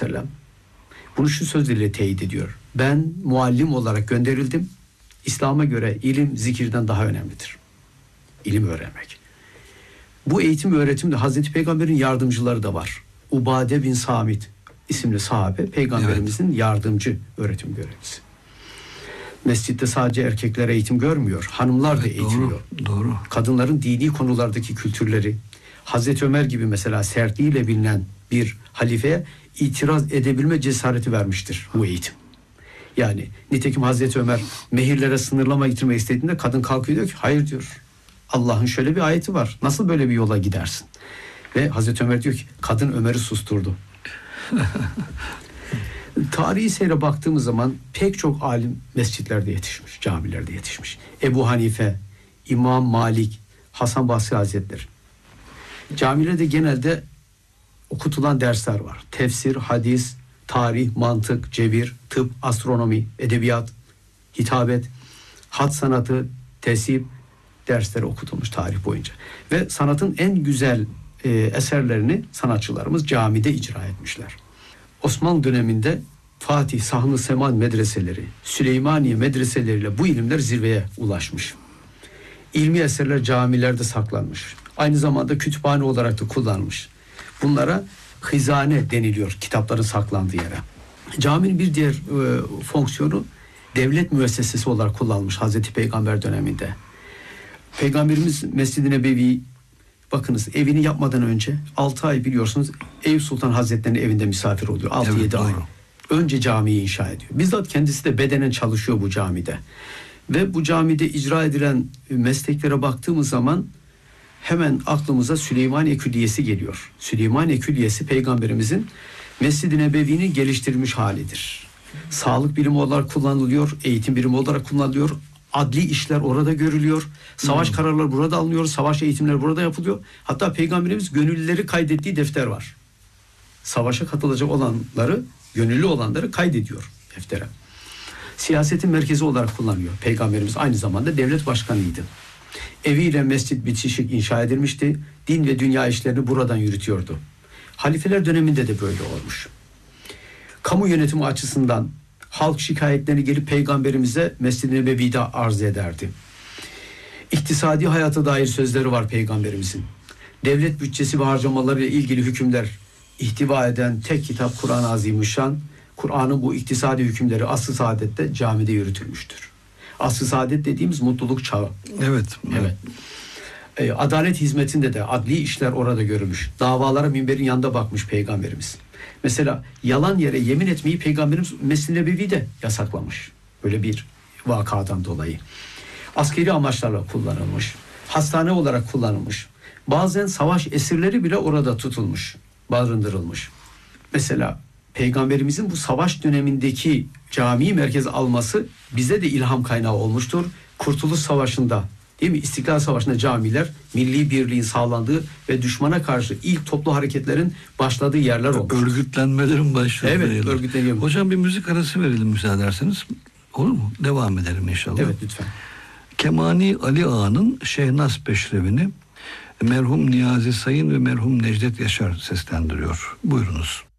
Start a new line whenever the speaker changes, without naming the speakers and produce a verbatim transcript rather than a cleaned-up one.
sellem bunu şu sözleriyle teyit ediyor. Ben muallim olarak gönderildim. İslam'a göre ilim zikirden daha önemlidir. İlim öğrenmek. Bu eğitim ve öğretimde Hazreti Peygamber'in yardımcıları da var. Ubade bin Samit isimli sahabe Peygamberimizin evet. yardımcı öğretim görevlisi. Mescitte sadece erkekler eğitim görmüyor. Hanımlar evet, da eğitiliyor.
Doğru, doğru.
Kadınların dini konulardaki kültürleri, Hazreti Ömer gibi mesela sertliğiyle bilinen bir halifeye itiraz edebilme cesareti vermiştir bu eğitim. Yani nitekim Hazreti Ömer mehirlere sınırlama getirmek istediğinde kadın kalkıyor diyor ki hayır diyor. Allah'ın şöyle bir ayeti var. Nasıl böyle bir yola gidersin? Ve Hazreti Ömer diyor ki kadın Ömer'i susturdu. Tarihi seyre baktığımız zaman pek çok alim mescitlerde yetişmiş, camilerde yetişmiş. Ebu Hanife, İmam Malik, Hasan Basri Hazretleri. Camilerde genelde okutulan dersler var. Tefsir, hadis, tarih, mantık, cebir, tıp, astronomi, edebiyat, hitabet, hat sanatı, tesip dersleri okutulmuş tarih boyunca. Ve sanatın en güzel e, eserlerini sanatçılarımız camide icra etmişler. Osmanlı döneminde Fatih, Sahn-ı Seman medreseleri, Süleymaniye medreseleriyle bu ilimler zirveye ulaşmış. İlmi eserler camilerde saklanmış. Aynı zamanda kütüphane olarak da kullanılmış. Bunlara hizane deniliyor kitapların saklandığı yere. Caminin bir diğer e, fonksiyonu devlet müessesesi olarak kullanılmış Hazreti Peygamber döneminde. Peygamberimiz Mescid-i Nebevi bakınız evini yapmadan önce altı ay biliyorsunuz Eyüp Sultan Hazretleri'nin evinde misafir oluyor. altı yedi evet, ay. Önce camiyi inşa ediyor. Bizzat kendisi de bedenen çalışıyor bu camide. Ve bu camide icra edilen mesleklere baktığımız zaman hemen aklımıza Süleymaniye Külliyesi geliyor. Süleymaniye Külliyesi Peygamberimizin Mescid-i Nebevi'ni geliştirmiş halidir. Sağlık bilimi olarak kullanılıyor, eğitim bilimi olarak kullanılıyor. Adli işler orada görülüyor. Savaş hmm. kararları burada alınıyor. Savaş eğitimleri burada yapılıyor. Hatta Peygamberimiz gönüllüleri kaydettiği defter var. Savaşa katılacak olanları, gönüllü olanları kaydediyor deftere. Siyasetin merkezi olarak kullanıyor. Peygamberimiz aynı zamanda devlet başkanıydı. Eviyle mescit bitişik inşa edilmişti. Din ve dünya işlerini buradan yürütüyordu. Halifeler döneminde de böyle olmuş. Kamu yönetimi açısından halk şikayetlerini gelip Peygamberimize Mescid-i Nebevi'de arz ederdi. İktisadi hayata dair sözleri var Peygamberimizin. Devlet bütçesi ve harcamalarıyla ilgili hükümler ihtiva eden tek kitap Kur'an-ı Azimüşşan. Kur'an'ın bu iktisadi hükümleri Asr-ı Saadet'te camide yürütülmüştür. Asr-ı Saadet dediğimiz mutluluk çağı.
Evet.
Evet. E, adalet hizmetinde de adli işler orada görülmüş. Davalara minberin yanında bakmış Peygamberimiz. Mesela yalan yere yemin etmeyi Peygamberimiz Mescid-i Nebevi'de yasaklamış. Böyle bir vakadan dolayı. Askeri amaçlarla kullanılmış. Hastane olarak kullanılmış. Bazen savaş esirleri bile orada tutulmuş, barındırılmış. Mesela Peygamberimizin bu savaş dönemindeki camiyi merkeze alması bize de ilham kaynağı olmuştur. Kurtuluş Savaşı'nda, değil mi? İstiklal Savaşı'nda camiler milli birliğin sağlandığı ve düşmana karşı ilk toplu hareketlerin başladığı yerler olmuş.
Örgütlenmelerin başladığı
evet,
yerler.
Örgütleniyor.
Hocam bir müzik arası verelim müsaade ederseniz. Olur mu? Devam edelim inşallah.
Evet lütfen.
Kemani Ali Ağa'nın Şehnaz Peşrevini merhum Niyazi Sayın ve merhum Necdet Yaşar seslendiriyor. Buyurunuz.